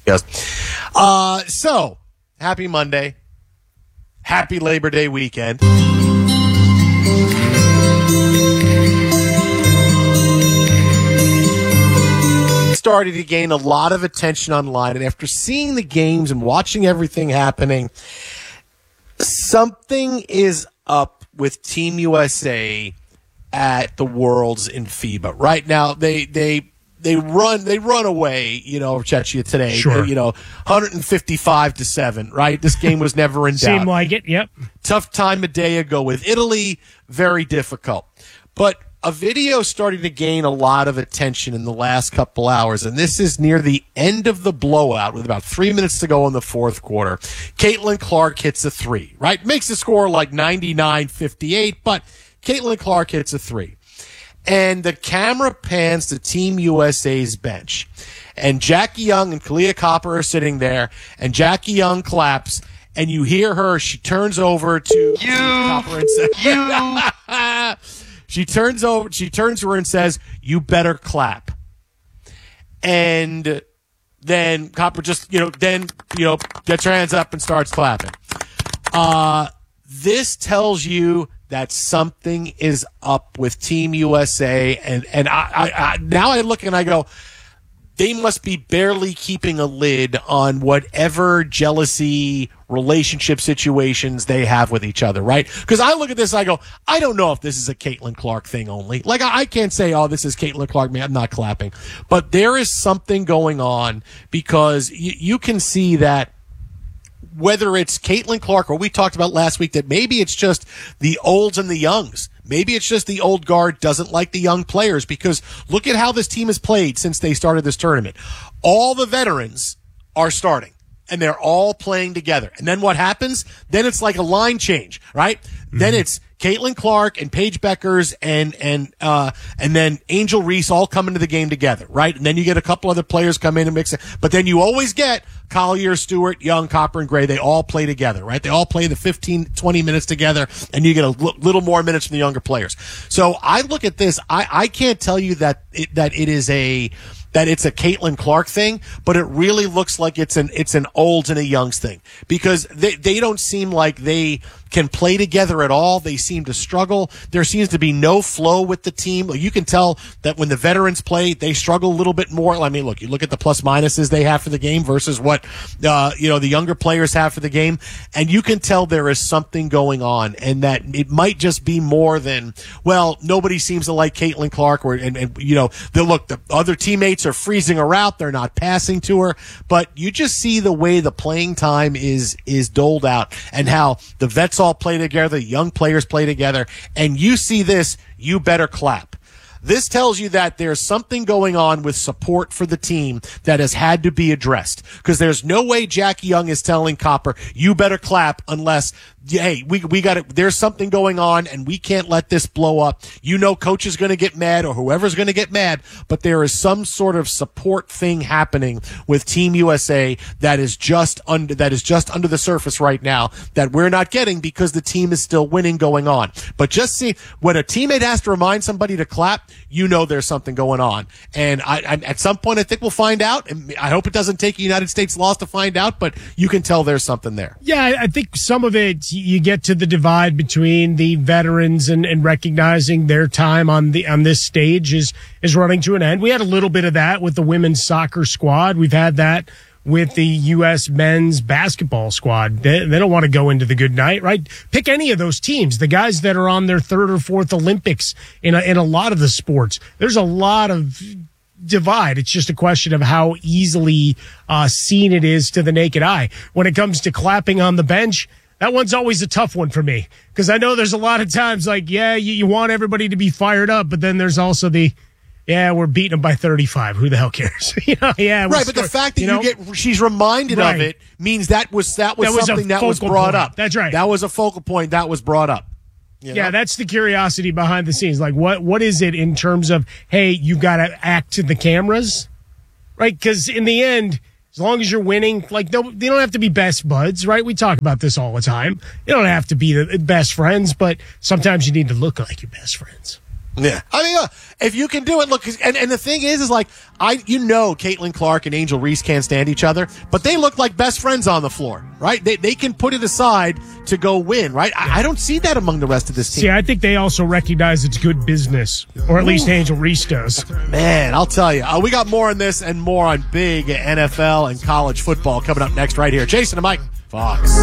Yes. So, happy Monday. Happy Labor Day weekend. Started to gain a lot of attention online, and after seeing the games and watching everything happening, something is up with Team USA at the Worlds in FIBA. Right now, they run away, Czechia today. Sure. 155-7, right? This game was never in doubt. Seemed like it, yep. Tough time a day ago with Italy, very difficult. But a video started to gain a lot of attention in the last couple hours, and this is near the end of the blowout with about 3 minutes to go in the fourth quarter. Caitlin Clark hits a three, right? Makes the score like 99-58, but Caitlin Clark hits a three. And the camera pans to Team USA's bench. And Jackie Young and Kalia Copper are sitting there, and Jackie Young claps, and you hear her, she turns over to Copper and says, She turns to her and says, "You better clap." And then Copper just, gets her hands up and starts clapping. This tells you that something is up with Team USA. And I now I look and I go, they must be barely keeping a lid on whatever jealousy relationship situations they have with each other, right? Because I look at this, I go, I don't know if this is a Caitlin Clark thing only. Like, I can't say, oh, this is Caitlin Clark, man, I'm not clapping. But there is something going on because you can see that whether it's Caitlin Clark or we talked about last week that maybe it's just the olds and the youngs. Maybe it's just the old guard doesn't like the young players because look at how this team has played since they started this tournament. All the veterans are starting and they're all playing together. And then what happens? Then it's like a line change, right? Mm-hmm. Then it's Caitlin Clark and Paige Beckers and then Angel Reese all come into the game together, right? And then you get a couple other players come in and mix it. But then you always get Collier, Stewart, Young, Copper, and Gray. They all play together, right? They all play the 15, 20 minutes together, and you get a little more minutes from the younger players. So I look at this. I can't tell you that it's a Caitlin Clark thing, but it really looks like it's an olds and a youngs thing because they don't seem like they can play together at all. They seem to struggle. There seems to be no flow with the team. You can tell that when the veterans play, they struggle a little bit more. I mean, look, you look at the plus minuses they have for the game versus what, the younger players have for the game. And you can tell there is something going on and that it might just be more than, well, nobody seems to like Caitlin Clark the other teammates are freezing her out. They're not passing to her, but you just see the way the playing time is doled out and how the vets all play together, young players play together, and you see this, you better clap. This tells you that there's something going on with support for the team that has had to be addressed. Because there's no way Jackie Young is telling Copper, you better clap unless, hey, we got it. There's something going on and we can't let this blow up. Coach is going to get mad or whoever's going to get mad, but there is some sort of support thing happening with Team USA that is just under the surface right now that we're not getting because the team is still winning going on. But just see when a teammate has to remind somebody to clap, there's something going on. And I at some point I think we'll find out. And I hope it doesn't take a United States loss to find out, but you can tell there's something there. Yeah, I think some of it, you get to the divide between the veterans and recognizing their time on this stage is running to an end. We had a little bit of that with the women's soccer squad. We've had that with the U.S. men's basketball squad. They don't want to go into the good night, right? Pick any of those teams, the guys that are on their third or fourth Olympics in a lot of the sports. There's a lot of divide. It's just a question of how easily seen it is to the naked eye. When it comes to clapping on the bench, that one's always a tough one for me because I know there's a lot of times like, you want everybody to be fired up, but then there's also we're beating them by 35. Who the hell cares? Right, but the fact that she's reminded of it means that was something that was brought up. That's right. That was a focal point that was brought up. Yeah, that's the curiosity behind the scenes. Like, what is it in terms of, hey, you got to act to the cameras, right? Because in the end, as long as you're winning, like, they don't have to be best buds, right? We talk about this all the time. You don't have to be the best friends, but sometimes you need to look like your best friends. Yeah. I mean, if you can do it, look, and the thing is like, Caitlin Clark and Angel Reese can't stand each other, but they look like best friends on the floor, right? They can put it aside to go win, right? I don't see that among the rest of this team. See, I think they also recognize it's good business, or at least Angel Reese does. Man, I'll tell you. We got more on this and more on big NFL and college football coming up next right here. Jason and Mike, Fox.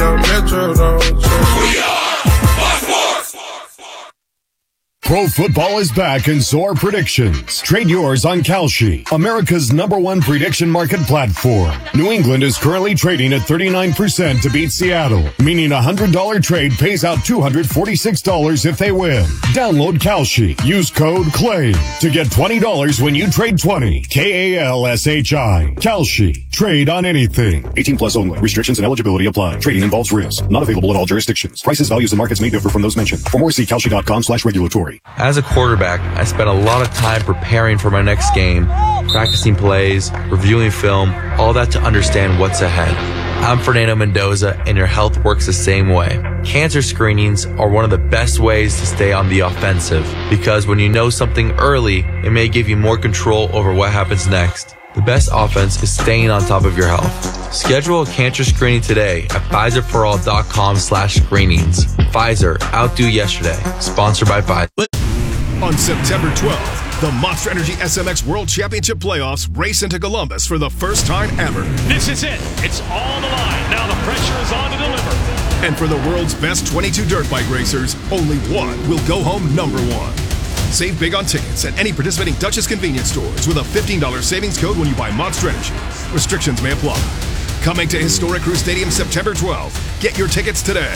Pro football is back in Soar Predictions. Trade yours on Kalshi, America's #1 prediction market platform. New England is currently trading at 39% to beat Seattle, meaning a $100 trade pays out $246 if they win. Download Kalshi. Use code CLAIM to get $20 when you trade 20. KALSHI. Kalshi. Trade on anything. 18 plus only. Restrictions and eligibility apply. Trading involves risk. Not available at all jurisdictions. Prices, values, and markets may differ from those mentioned. For more, see kalshi.com/regulatory. As a quarterback, I spent a lot of time preparing for my next game, practicing plays, reviewing film, all that to understand what's ahead. I'm Fernando Mendoza, and your health works the same way. Cancer screenings are one of the best ways to stay on the offensive, because when you know something early, it may give you more control over what happens next. The best offense is staying on top of your health. Schedule a cancer screening today at PfizerForAll.com/screenings. Pfizer, outdo yesterday. Sponsored by Pfizer. On September 12th, the Monster Energy SMX World Championship Playoffs race into Columbus for the first time ever. This is it. It's all on the line. Now the pressure is on to deliver. And for the world's best 22 dirt bike racers, only one will go home number one. Save big on tickets at any participating Duchess convenience stores with a $15 savings code when you buy Monster Energy. Restrictions may apply. Coming to Historic Crew Stadium September 12th. Get your tickets today.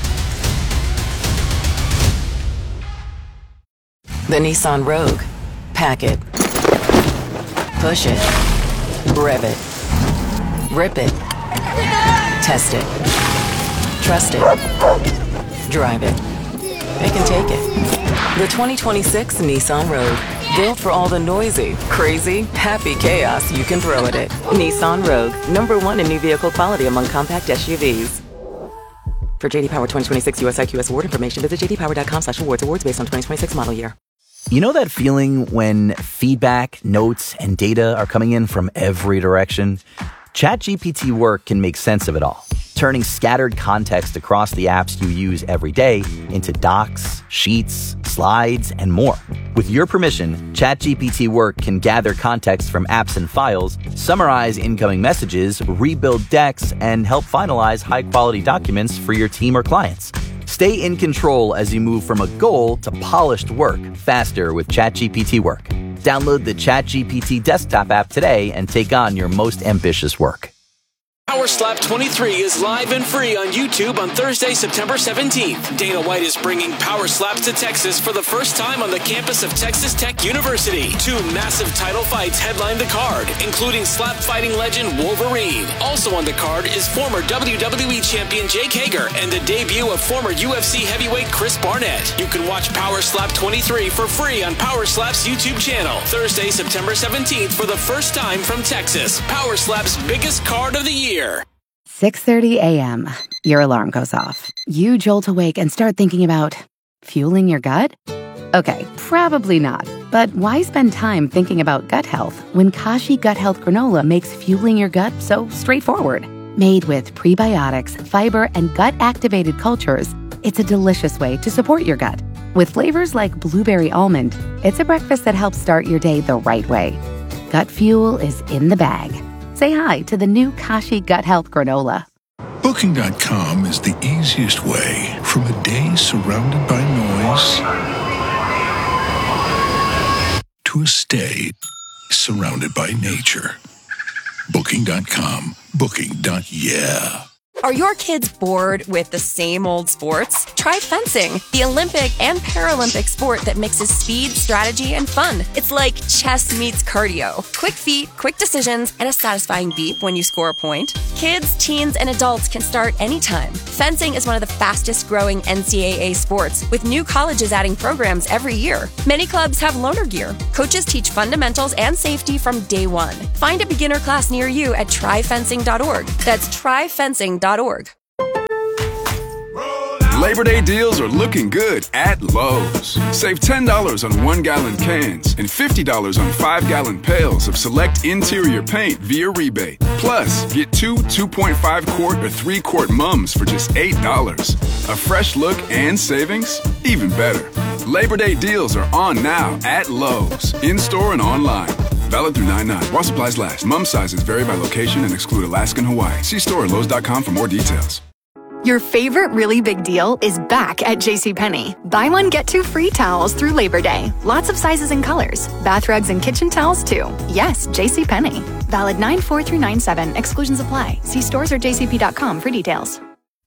The Nissan Rogue. Pack it. Push it. Rev it. Rip it. Test it. Trust it. Drive it. They can take it. The 2026 Nissan Rogue. Built for all the noisy, crazy, happy chaos you can throw at it. Nissan Rogue. #1 in new vehicle quality among compact SUVs. For JD Power 2026 US IQS award information, visit jdpower.com/awards. Awards based on 2026 model year. You know that feeling when feedback, notes, and data are coming in from every direction? ChatGPT Work can make sense of it all, turning scattered context across the apps you use every day into docs, sheets, slides, and more. With your permission, ChatGPT Work can gather context from apps and files, summarize incoming messages, rebuild decks, and help finalize high-quality documents for your team or clients. Stay in control as you move from a goal to polished work faster with ChatGPT Work. Download the ChatGPT desktop app today and take on your most ambitious work. Power Slap 23 is live and free on YouTube on Thursday, September 17th. Dana White is bringing Power Slaps to Texas for the first time on the campus of Texas Tech University. 2 massive title fights headline the card, including slap fighting legend Wolverine. Also on the card is former WWE champion Jake Hager and the debut of former UFC heavyweight Chris Barnett. You can watch Power Slap 23 for free on Power Slap's YouTube channel. Thursday, September 17th for the first time from Texas. Power Slap's biggest card of the year. 6:30 a.m. Your alarm goes off. You jolt awake and start thinking about fueling your gut? Okay, probably not. But why spend time thinking about gut health when Kashi Gut Health Granola makes fueling your gut so straightforward? Made with prebiotics, fiber, and gut-activated cultures, it's a delicious way to support your gut. With flavors like blueberry almond, it's a breakfast that helps start your day the right way. Gut fuel is in the bag. Say hi to the new Kashi Gut Health Granola. Booking.com is the easiest way from a day surrounded by noise to a stay surrounded by nature. Booking.com. Booking.yeah. Are your kids bored with the same old sports? Try fencing, the Olympic and Paralympic sport that mixes speed, strategy, and fun. It's like chess meets cardio. Quick feet, quick decisions, and a satisfying beep when you score a point. Kids, teens, and adults can start anytime. Fencing is one of the fastest growing NCAA sports, with new colleges adding programs every year. Many clubs have loaner gear. Coaches teach fundamentals and safety from day one. Find a beginner class near you at tryfencing.org. That's tryfencing.org. Labor Day deals are looking good at Lowe's. Save $10 on 1-gallon cans and $50 on 5-gallon pails of select interior paint via rebate. Plus, get 2 2.5-quart or 3-quart mums for just $8. A fresh look and savings? Even better. Labor Day deals are on now at Lowe's, in-store and online. Valid through 9/9. While supplies last. Mum sizes vary by location and exclude Alaska and Hawaii. See store at Lowe's.com for more details. Your favorite really big deal is back at JCPenney. Buy one, get 2 free towels through Labor Day. Lots of sizes and colors. Bath rugs and kitchen towels, too. Yes, JCPenney. Valid 9/4 through 9/7. Exclusions apply. See stores or jcp.com for details.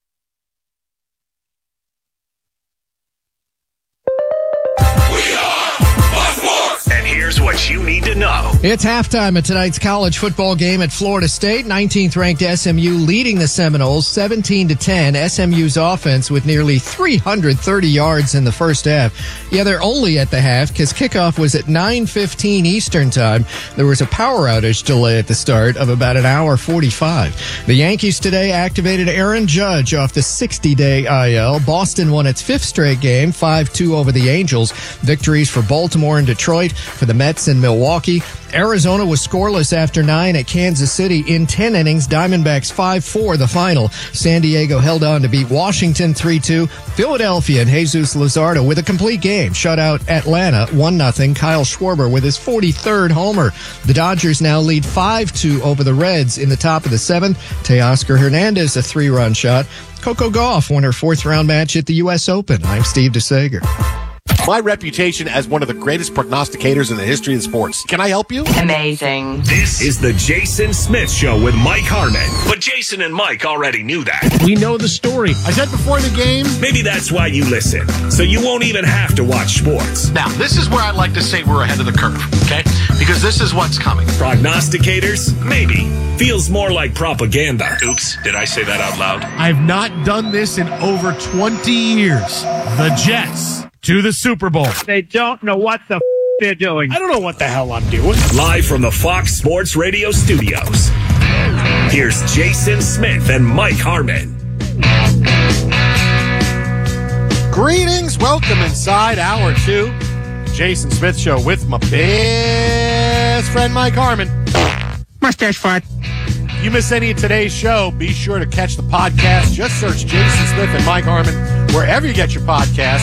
And here's what you need to know. It's halftime at tonight's college football game at Florida State. 19th ranked SMU leading the Seminoles 17-10. SMU's offense with nearly 330 yards in the first half. Yeah, they're only at the half because kickoff was at 9:15 Eastern time. There was a power outage delay at the start of about an hour 45. The Yankees today activated Aaron Judge off the 60-day IL. Boston won its 5th straight game, 5-2 over the Angels. Victories for Baltimore and Detroit, for the Mets and Milwaukee. Arizona was scoreless after 9 at Kansas City in 10 innings. Diamondbacks 5-4 the final. San Diego held on to beat Washington 3-2. Philadelphia and Jesus Luzardo with a complete game shut out Atlanta 1-0. Kyle Schwarber with his 43rd homer. The Dodgers now lead 5-2 over the Reds in the top of the 7th. Teoscar Hernandez a 3-run shot. Coco Gauff won her 4th-round match at the U.S. Open. I'm Steve DeSager. My reputation as one of the greatest prognosticators in the history of sports. Can I help you? Amazing. This is the Jason Smith Show with Mike Harmon. But Jason and Mike already knew that. We know the story. I said before the game. Maybe that's why you listen. So you won't even have to watch sports. Now, this is where I'd like to say we're ahead of the curve, okay? Because this is what's coming. Prognosticators? Maybe. Feels more like propaganda. Oops, did I say that out loud? I've not done this in over 20 years. The Jets to the Super Bowl. They don't know what the they're doing. I don't know what the hell I'm doing. Live from the Fox Sports Radio studios. Here's Jason Smith and Mike Harmon. Greetings. Welcome inside hour 2. Jason Smith Show with my best friend Mike Harmon. Mustache fart. You miss any of today's show, be sure to catch the podcast. Just search Jason Smith and Mike Harmon wherever you get your podcast.